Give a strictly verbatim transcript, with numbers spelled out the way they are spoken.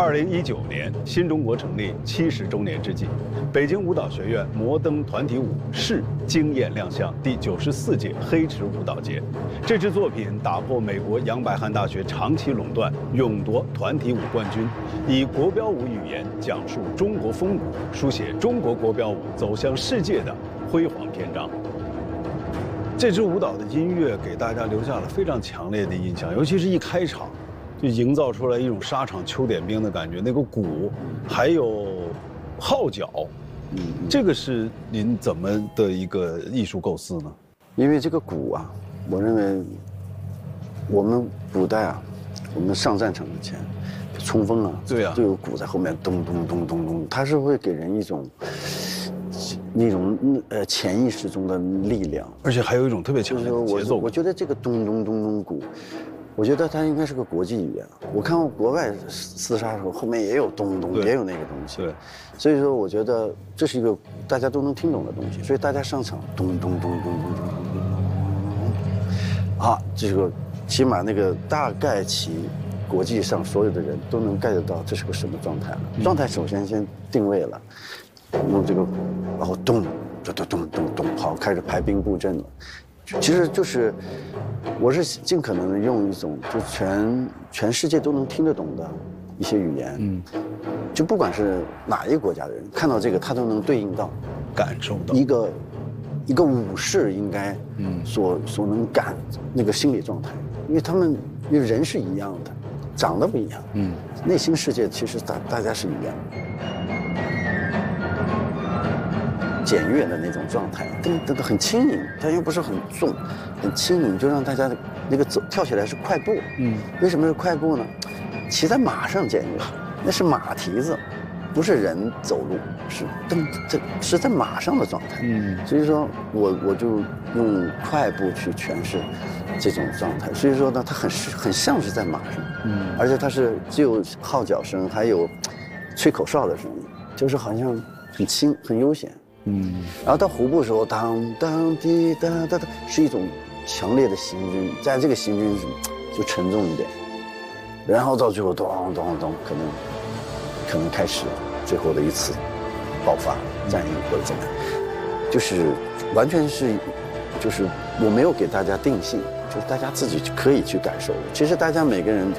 二零一九年，新中国成立七十周年之际，北京舞蹈学院摩登团体舞室惊艳亮相第九十四届黑池舞蹈节。这支作品打破美国杨百翰大学长期垄断，勇夺团体舞冠军，以国标舞语言讲述中国风骨，书写中国国标舞走向世界的辉煌篇章。这支舞蹈的音乐给大家留下了非常强烈的印象，尤其是一开场。就营造出来一种沙场秋点兵的感觉，那个鼓，还有号角，嗯，这个是您怎么的一个艺术构思呢？ 因为这个鼓啊，我认为我们古代啊，我们上战场之前，冲锋啊， 对啊， 就有鼓在后面咚咚咚咚咚，它是会给人一种那种呃潜意识中的力量， 而且还有一种特别强烈的节奏。 我觉得这个咚咚咚咚鼓。我觉得它应该是个国际语言。我看过国外厮杀的时候，后面也有咚咚，也有那个东西。 对， 所以说我觉得这是一个大家都能听懂的东西。所以大家上场咚咚咚咚咚咚咚咚咚，啊，这个起码那个大概其国际上所有的人都能 get 到这是个什么状态了。状态首先先定位了，用这个，然后咚咚咚咚咚咚，好，开始排兵布阵了。其实就是，我是尽可能的用一种就全全世界都能听得懂的一些语言，嗯，就不管是哪一个国家的人看到这个，他都能对应到， 感受到一个一个武士应该嗯所所能感那个心理状态，因为他们因为人是一样的，长得不一样，嗯，内心世界其实大大家是一样的。简约的那种状态，噔噔噔很轻盈，但又不是很重，很轻盈，就让大家那个走跳起来是快步。嗯，为什么是快步呢？骑在马上简约，那是马蹄子，不是人走路，是噔这是在马上的状态。嗯，所以说我我就用快步去诠释这种状态。所以说呢，它很很像是在马上，嗯，而且它是既有号角声，还有吹口哨的声音，就是好像很轻很悠闲。嗯，然后到胡步的时候，当当滴哒哒哒，是一种强烈的行军，在这个行军就沉重一点，然后到最后咚咚咚，可能可能开始最后的一次爆发战役或者怎么样，就是完全是就是我没有给大家定性，就是大家自己可以去感受的。其实大家每个人